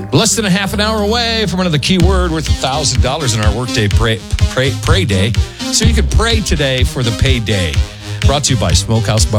Less than a half an hour away from another keyword worth $1,000 in our Workday Pray Day. So you can pray today for the payday. Brought to you by Smokehouse Bar.